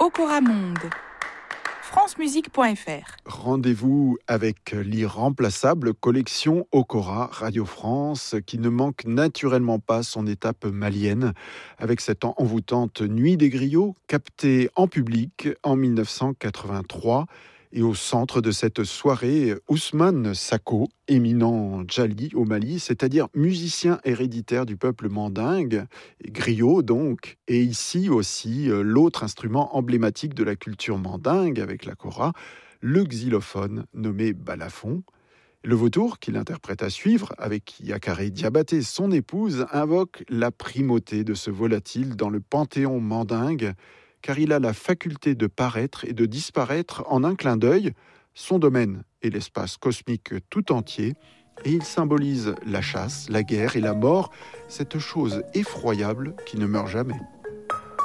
Okora Monde. francemusique.fr. Rendez-vous avec l'irremplaçable collection Okora Radio France qui ne manque naturellement pas son étape malienne avec cette envoûtante Nuit des griots captée en public en 1983. Et au centre de cette soirée, Ousmane Sako, éminent djali au Mali, c'est-à-dire musicien héréditaire du peuple mandingue, et griot donc, et ici aussi l'autre instrument emblématique de la culture mandingue avec la kora, le xylophone nommé balafon. Le vautour, qu'il interprète à suivre, avec Yakaré Diabaté, son épouse, invoque la primauté de ce volatile dans le panthéon mandingue, car il a la faculté de paraître et de disparaître en un clin d'œil. Son domaine est l'espace cosmique tout entier, et il symbolise la chasse, la guerre et la mort, cette chose effroyable qui ne meurt jamais.